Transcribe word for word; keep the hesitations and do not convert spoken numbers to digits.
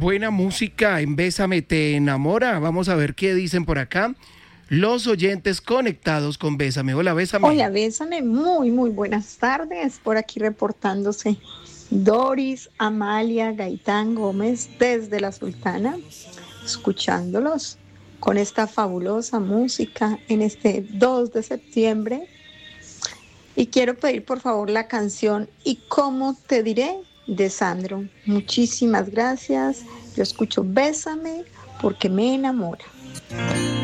buena música en Bésame te enamora. Vamos a ver qué dicen por acá los oyentes conectados con Bésame. Hola, Bésame. Hola, Bésame. Muy, muy buenas tardes. Por aquí reportándose Doris, Amalia, Gaitán Gómez desde La Sultana, escuchándolos con esta fabulosa música en este dos de septiembre. Y quiero pedir por favor la canción ¿Y cómo te diré? De Sandro. Muchísimas gracias. Yo escucho Bésame porque me enamora.